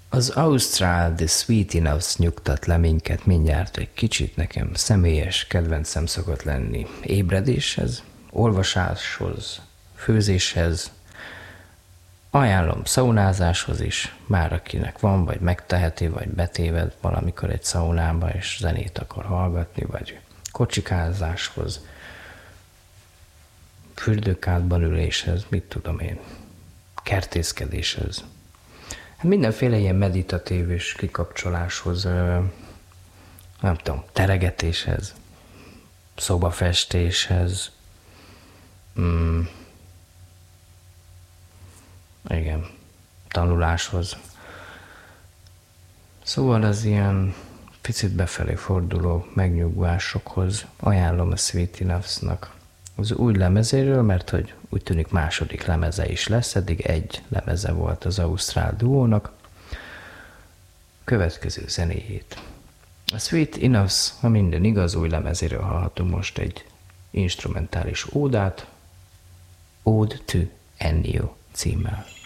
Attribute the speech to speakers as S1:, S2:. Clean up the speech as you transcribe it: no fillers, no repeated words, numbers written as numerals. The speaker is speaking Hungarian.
S1: Az Ausztrál The Sweet Enough nyugtat le minket mindjárt egy kicsit, nekem személyes kedvencem szokott lenni. Ébredéshez, olvasáshoz, főzéshez, ajánlom szaunázáshoz is, már akinek van, vagy megteheti, vagy betéved valamikor egy szaunába, és zenét akar hallgatni, vagy kocsikázáshoz, fürdőkádban üléshez, mit tudom én, kertészkedéshez. Mindenféle ilyen meditatív és kikapcsoláshoz, nem tudom, teregetéshez, szobafestéshez, igen, tanuláshoz. Szóval az ilyen picit befelé forduló megnyugvásokhoz ajánlom a Sweet Enough-nak az új lemezéről, mert hogy úgy tűnik második lemeze is lesz, eddig egy lemeze volt az ausztrál duónak. Következő zenéjét. A Sweet Enough, ha minden igaz, új lemezéről hallhatunk most egy instrumentális ódát, Ode to Ennio címmel.